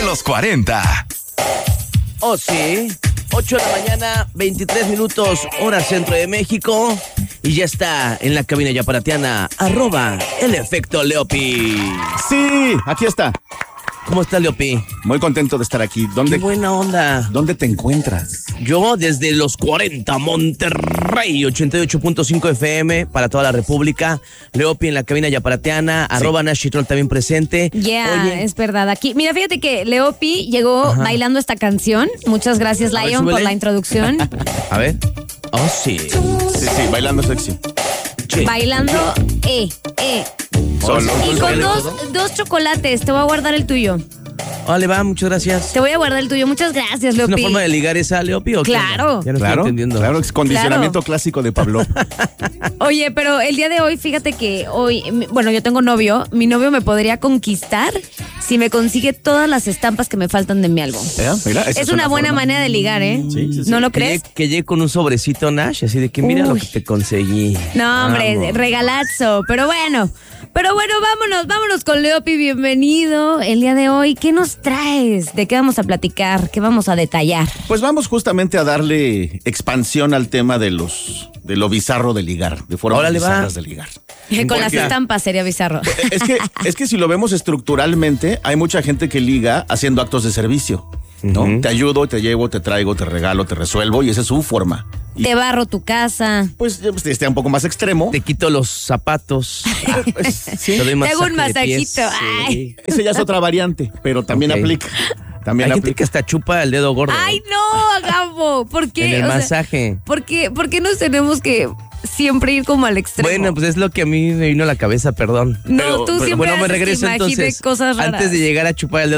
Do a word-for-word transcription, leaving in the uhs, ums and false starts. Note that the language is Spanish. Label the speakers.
Speaker 1: los cuarenta.
Speaker 2: Oh, sí. ocho de la mañana, veintitrés minutos, hora centro de México. Y ya está en la cabina yaparatiana, arroba el efecto Leopi.
Speaker 3: Sí, aquí está.
Speaker 2: ¿Cómo está, Leopi?
Speaker 3: Muy contento de estar aquí. ¿Dónde,
Speaker 2: Qué buena onda.
Speaker 3: ¿Dónde te encuentras?
Speaker 2: Yo desde los cuarenta, Monterrey, ochenta y ocho punto cinco F M para toda la República. Leopi en la cabina yaparatiana, sí. Arroba Nashitrol también presente.
Speaker 4: Ya, yeah, es verdad. Aquí, mira, fíjate que Leopi llegó Ajá. bailando esta canción. Muchas gracias,
Speaker 2: A
Speaker 4: Lion,
Speaker 2: ver,
Speaker 4: por la introducción.
Speaker 2: A ver. Oh, sí.
Speaker 3: Sí, sí, bailando sexy.
Speaker 2: Sí.
Speaker 4: Bailando, eh, eh.
Speaker 3: Solo.
Speaker 4: Y con dos, dos chocolates. Te voy a guardar el tuyo.
Speaker 2: Vale, va, muchas gracias.
Speaker 4: Te voy a guardar el tuyo. Muchas gracias, Leopi.
Speaker 2: ¿Es una forma de ligar esa, Leopi? ¿O
Speaker 4: claro.
Speaker 2: Qué? Ya no
Speaker 3: claro,
Speaker 2: estoy entendiendo.
Speaker 3: Claro, es condicionamiento
Speaker 4: claro.
Speaker 3: clásico de Pablo.
Speaker 4: Oye, pero el día de hoy, fíjate que hoy, bueno, yo tengo novio. Mi novio me podría conquistar si me consigue todas las estampas que me faltan de mi álbum.
Speaker 3: ¿Eh? Mira, esa
Speaker 4: es,
Speaker 3: es
Speaker 4: una,
Speaker 3: una
Speaker 4: buena
Speaker 3: forma.
Speaker 4: manera de ligar, ¿eh?
Speaker 3: Sí, sí, sí.
Speaker 4: ¿No lo
Speaker 2: Que
Speaker 4: crees?
Speaker 2: llegue, que llegue con un sobrecito, Nash, así de que mira
Speaker 4: Uy.
Speaker 2: lo que te conseguí.
Speaker 4: No, hombre,
Speaker 2: Vamos.
Speaker 4: regalazo. Pero bueno, pero bueno, vámonos, vámonos con Leopi, bienvenido. El día de hoy, ¿qué nos traes? ¿De qué vamos a platicar? ¿Qué vamos a detallar?
Speaker 3: Pues vamos justamente a darle expansión al tema de los de lo bizarro de ligar, de formas
Speaker 2: Órale, va.
Speaker 3: bizarras de ligar.
Speaker 4: Con
Speaker 3: Porque
Speaker 4: las estampas sería bizarro.
Speaker 3: Es que, es que si lo vemos estructuralmente, hay mucha gente que liga haciendo actos de servicio, ¿no?
Speaker 2: Uh-huh.
Speaker 3: Te ayudo, te llevo, te traigo, te regalo, te resuelvo, y esa es su forma. Y
Speaker 4: Te barro tu casa.
Speaker 3: pues este un poco más extremo.
Speaker 2: Te quito los zapatos.
Speaker 3: Pues, sí.
Speaker 2: Te doy
Speaker 4: Te hago un
Speaker 2: masaje de pies.
Speaker 4: masajito. Ay.
Speaker 2: Sí.
Speaker 3: Esa ya es otra variante, pero también
Speaker 2: Ok.
Speaker 3: aplica. También
Speaker 2: Hay gente
Speaker 3: aplica.
Speaker 2: que hasta chupa el dedo gordo.
Speaker 4: Ay, no, Gabo. ¿Por qué?
Speaker 2: En el
Speaker 4: O sea,
Speaker 2: masaje.
Speaker 4: ¿por qué, ¿Por qué nos tenemos que siempre ir como al extremo?
Speaker 2: Bueno, pues es lo que a mí me vino a la cabeza, perdón.
Speaker 4: no,
Speaker 3: pero-
Speaker 4: tú
Speaker 3: pero
Speaker 4: siempre
Speaker 2: Bueno, me
Speaker 4: haces que
Speaker 2: regreso
Speaker 4: imagine
Speaker 2: entonces.
Speaker 4: cosas raras.
Speaker 2: Antes de llegar a chupar el dedo